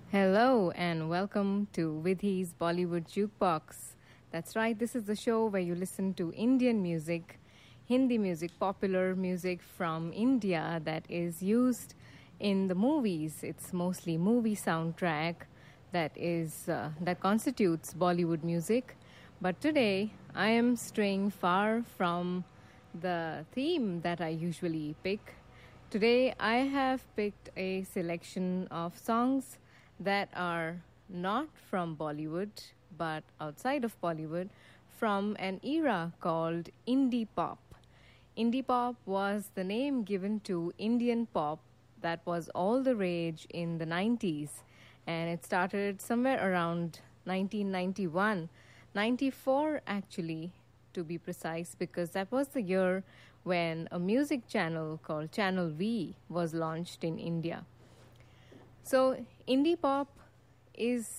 Hello and welcome to Vidhi's Bollywood Jukebox. That's right, this is the show where you listen to Indian music, Hindi music, popular music from India that is used in the movies. It's mostly movie soundtrack that constitutes Bollywood music. But today I am straying far from the theme that I usually pick. Today I have picked a selection of songs that are not from Bollywood but outside of Bollywood from an era called indie pop. Indie pop was the name given to Indian pop that was all the rage in the 90s, and it started somewhere around 1991, 94 actually, to be precise, because that was the year when a music channel called Channel V was launched in India. So, indie pop is